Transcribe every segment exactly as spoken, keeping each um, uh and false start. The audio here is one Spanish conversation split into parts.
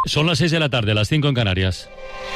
Son las seis de la tarde, las cinco en Canarias.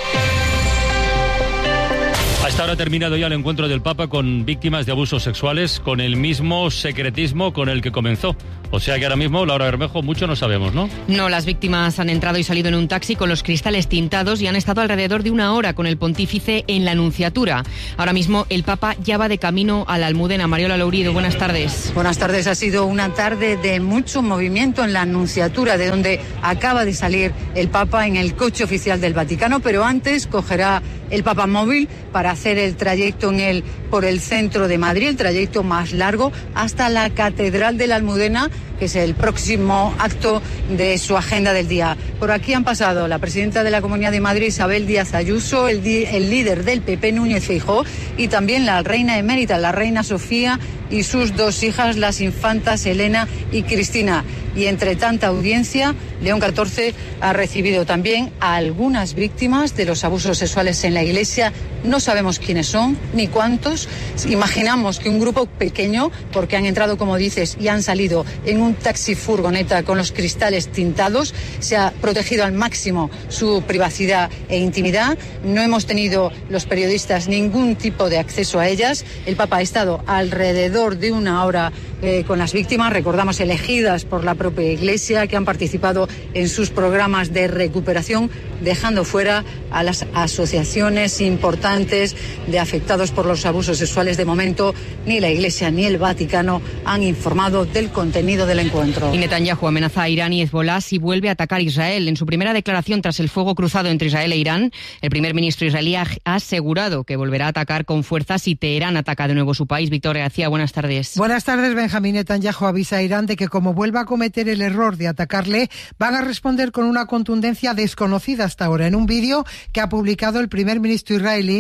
A esta hora ha terminado ya el encuentro del Papa con víctimas de abusos sexuales con el mismo secretismo con el que comenzó. O sea que ahora mismo, Laura Bermejo, mucho no sabemos, ¿no? No, las víctimas han entrado y salido en un taxi con los cristales tintados y han estado alrededor de una hora con el pontífice en la Nunciatura. Ahora mismo el Papa ya va de camino a la Almudena. Mariola Lourido, buenas tardes. Buenas tardes. Ha sido una tarde de mucho movimiento en la Nunciatura, de donde acaba de salir el Papa en el coche oficial del Vaticano, pero antes cogerá el Papa móvil para hacer el trayecto en el, por el centro de Madrid, el trayecto más largo, hasta la Catedral de la Almudena, que es el próximo acto de su agenda del día. Por aquí han pasado la presidenta de la Comunidad de Madrid, Isabel Díaz Ayuso, el, di- el líder del P P, Núñez Feijóo, y también la reina emérita, la reina Sofía, y sus dos hijas, las infantas Elena y Cristina. Y entre tanta audiencia, León catorce ha recibido también a algunas víctimas de los abusos sexuales en la Iglesia. No sabemos quiénes son ni cuántos. Imaginamos que un grupo pequeño, porque han entrado, como dices, y han salido en un taxi furgoneta con los cristales tintados. Se ha protegido al máximo su privacidad e intimidad. No hemos tenido los periodistas ningún tipo de acceso a ellas. El Papa ha estado alrededor de una hora eh, con las víctimas, recordamos, elegidas por la propia Iglesia, que han participado en sus programas de recuperación, dejando fuera a las asociaciones importantes de afectados por los abusos sexuales. De momento, ni la Iglesia ni el Vaticano han informado del contenido del encuentro. Y Netanyahu amenaza a Irán y Hezbollah si vuelve a atacar Israel. En su primera declaración tras el fuego cruzado entre Israel e Irán, el primer ministro israelí ha asegurado que volverá a atacar con fuerza si Teherán ataca de nuevo su país. Victoria García, buenas tardes. Buenas tardes. Benjamín Netanyahu avisa a Irán de que como vuelva a cometer el error de atacarle, van a responder con una contundencia desconocida hasta ahora. En un vídeo que ha publicado el primer ministro israelí,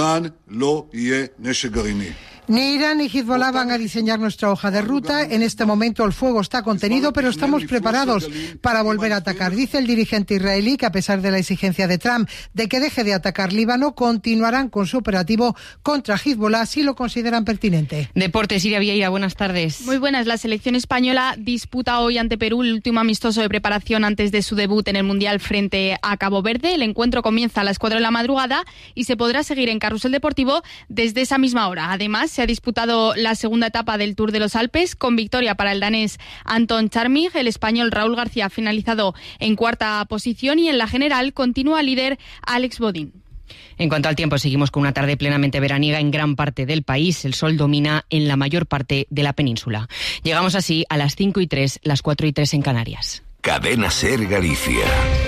ni Irán ni Hezbollah van a diseñar nuestra hoja de ruta. En este momento el fuego está contenido, pero estamos preparados para volver a atacar. Dice el dirigente israelí que a pesar de la exigencia de Trump de que deje de atacar Líbano, continuarán con su operativo contra Hezbollah si lo consideran pertinente. Deportes, Iria Vieira, buenas tardes. Muy buenas. La selección española disputa hoy ante Perú el último amistoso de preparación antes de su debut en el Mundial frente a Cabo Verde. El encuentro comienza a las cuatro de la madrugada y se podrá seguir en Carrusel Deportivo desde esa misma hora. Además, se ha disputado la segunda etapa del Tour de los Alpes con victoria para el danés Anton Charmig. El español Raúl García ha finalizado en cuarta posición y en la general continúa líder Alex Bodin. En cuanto al tiempo, seguimos con una tarde plenamente veraniega en gran parte del país. El sol domina en la mayor parte de la península. Llegamos así a las cinco y tres, las cuatro y tres en Canarias. Cadena SER Galicia.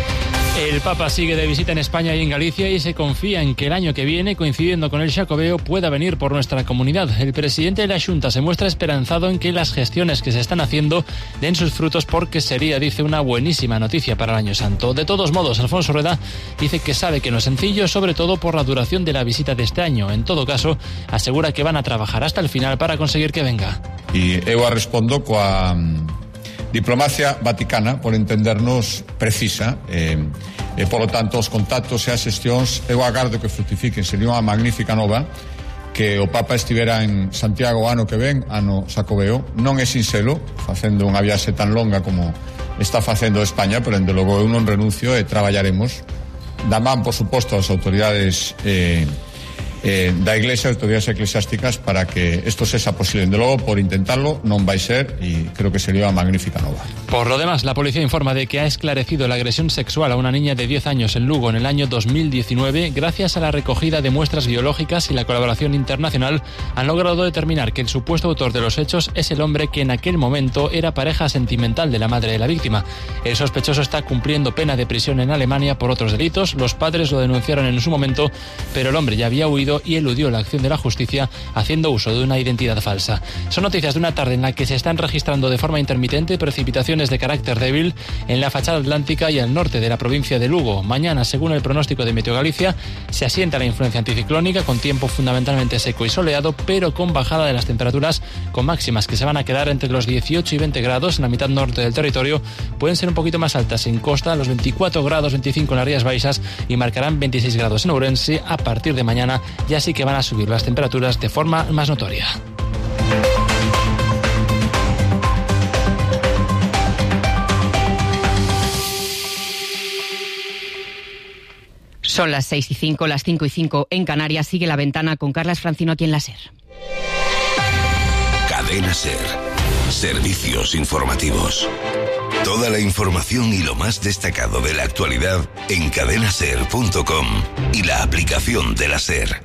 El Papa sigue de visita en España y en Galicia y se confía en que el año que viene, coincidiendo con el Xacobeo, pueda venir por nuestra comunidad. El presidente de la Xunta se muestra esperanzado en que las gestiones que se están haciendo den sus frutos porque sería, dice, una buenísima noticia para el Año Santo. De todos modos, Alfonso Rueda dice que sabe que no es sencillo, sobre todo por la duración de la visita de este año. En todo caso, asegura que van a trabajar hasta el final para conseguir que venga. Y eu respondo coa diplomacia vaticana, por entendernos, precisa. Eh, e, polo tanto, os contactos e as xestións eu agardo que frutifiquen. Sería unha magnífica nova que o Papa estivera en Santiago o ano que ven, ano Xacobeo. Non é sinxelo, facendo unha viaxe tan longa como está facendo España, pero, ende logo, eu non renuncio e traballaremos da man, por suposto, as autoridades eh, Eh, da Iglesia, autoridades eclesiásticas, para que esto sea posible. De luego, por intentarlo, non vai ser, y creo que sería una magnífica nova. Por lo demás, la policía informa de que ha esclarecido la agresión sexual a una niña de diez años en Lugo en el año dos mil diecinueve. Gracias a la recogida de muestras biológicas y la colaboración internacional, han logrado determinar que el supuesto autor de los hechos es el hombre que en aquel momento era pareja sentimental de la madre de la víctima. El sospechoso está cumpliendo pena de prisión en Alemania por otros delitos. Los padres lo denunciaron en su momento, pero el hombre ya había huido y eludió la acción de la justicia haciendo uso de una identidad falsa. Son noticias de una tarde en la que se están registrando de forma intermitente precipitaciones de carácter débil en la fachada atlántica y al norte de la provincia de Lugo. Mañana, según el pronóstico de Meteo Galicia, se asienta la influencia anticiclónica con tiempo fundamentalmente seco y soleado, pero con bajada de las temperaturas, con máximas que se van a quedar entre los dieciocho y veinte grados en la mitad norte del territorio. Pueden ser un poquito más altas en costa, los veinticuatro grados, veinticinco en las Rías Baixas, y marcarán veintiséis grados en Ourense. A partir de mañana ya sí que van a subir las temperaturas de forma más notoria. Son las seis y cinco, las cinco y cinco en Canarias. Sigue La Ventana con Carlas Francino aquí en la SER. Cadena SER. Servicios informativos. Toda la información y lo más destacado de la actualidad en cadena ser punto com y la aplicación de la SER.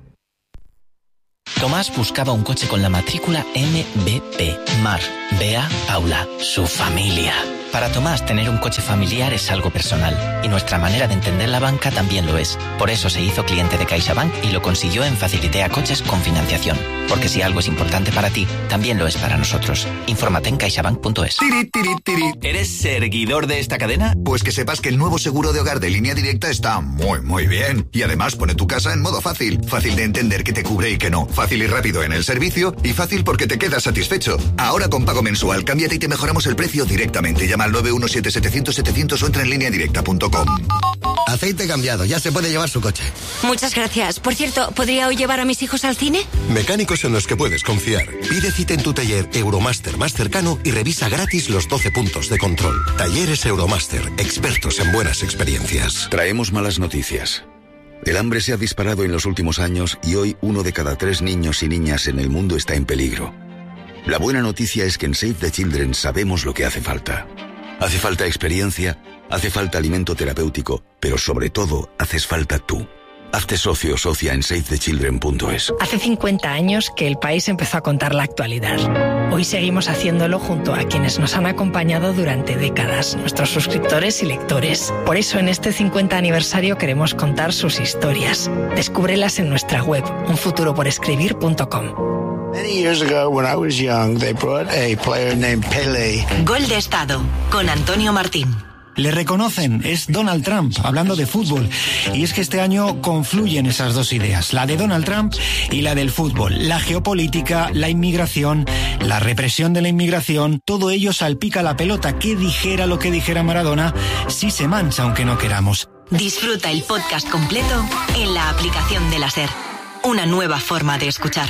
Tomás buscaba un coche con la matrícula M B P. Mar, Bea, Paula, su familia. Para Tomás, tener un coche familiar es algo personal, y nuestra manera de entender la banca también lo es. Por eso se hizo cliente de CaixaBank y lo consiguió en Facilitea Coches con financiación. Porque si algo es importante para ti, también lo es para nosotros. Infórmate en caixabank punto es. Tiri, tiri, tiri. ¿Eres seguidor de esta cadena? Pues que sepas que el nuevo seguro de hogar de Línea Directa está muy, muy bien. Y además pone tu casa en modo fácil. Fácil de entender qué te cubre y qué no. Fácil y rápido en el servicio, y fácil porque te quedas satisfecho. Ahora con pago mensual, cámbiate y te mejoramos el precio directamente. Llama al nueve uno siete setecientos setecientos o entra en línea directa punto com. Aceite cambiado, ya se puede llevar su coche. Muchas gracias. Por cierto, ¿podría hoy llevar a mis hijos al cine? Mecánicos en los que puedes confiar. Pide cita en tu taller Euromaster más cercano y revisa gratis los doce puntos de control. Talleres Euromaster, expertos en buenas experiencias. Traemos malas noticias. El hambre se ha disparado en los últimos años y hoy uno de cada tres niños y niñas en el mundo está en peligro. La buena noticia es que en Save the Children sabemos lo que hace falta. Hace falta experiencia, hace falta alimento terapéutico, pero sobre todo haces falta tú. Hazte socio o socia en save the children punto es. Hace cincuenta años que El País empezó a contar la actualidad. Hoy seguimos haciéndolo junto a quienes nos han acompañado durante décadas, nuestros suscriptores y lectores. Por eso en este cincuenta aniversario queremos contar sus historias. Descúbrelas en nuestra web, un futuro por escribir punto com. Many years ago, when I was young, they brought a player named Pele. Gol de Estado, con Antonio Martín. Le reconocen, es Donald Trump, hablando de fútbol. Y es que este año confluyen esas dos ideas, la de Donald Trump y la del fútbol. La geopolítica, la inmigración, la represión de la inmigración, todo ello salpica la pelota. Que dijera lo que dijera Maradona, sí se mancha aunque no queramos. Disfruta el podcast completo en la aplicación de la SER. Una nueva forma de escuchar.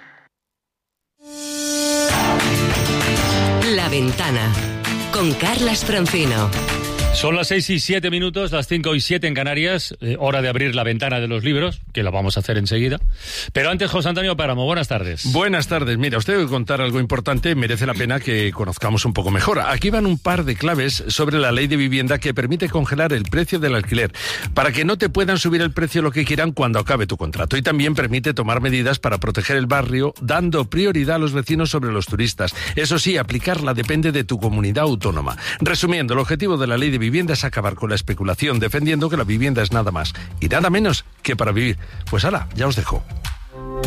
La Ventana, con Carlas Francino. Son las seis y siete minutos, las cinco y siete en Canarias, eh, hora de abrir la ventana de los libros, que la vamos a hacer enseguida. Pero antes, José Antonio Páramo, buenas tardes. Buenas tardes. Mira, os tengo que contar algo importante, merece la pena que conozcamos un poco mejor. Aquí van un par de claves sobre la ley de vivienda que permite congelar el precio del alquiler, para que no te puedan subir el precio lo que quieran cuando acabe tu contrato. Y también permite tomar medidas para proteger el barrio, dando prioridad a los vecinos sobre los turistas. Eso sí, aplicarla depende de tu comunidad autónoma. Resumiendo, el objetivo de la ley de vivienda es acabar con la especulación, defendiendo que la vivienda es nada más y nada menos que para vivir. Pues hala, ya os dejo.